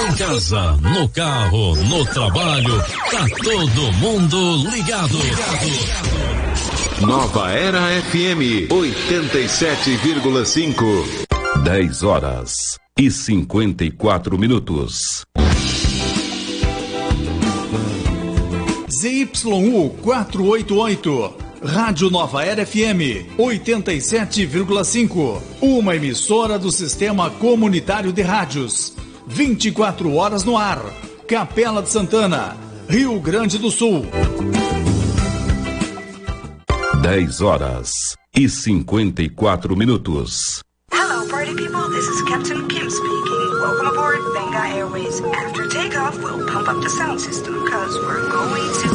Em casa, no carro, no trabalho, tá todo mundo ligado. Nova Era FM 87,5. 10h54. ZYU 488, Rádio Nova Era FM 87,5. Uma emissora do Sistema Comunitário de Rádios. 24 horas no ar. Capela de Santana, Rio Grande do Sul. 10h54. Hello, party people. This is Captain Kim speaking. Welcome aboard Benga Airways. After takeoff, we'll pump up the sound system because we're going to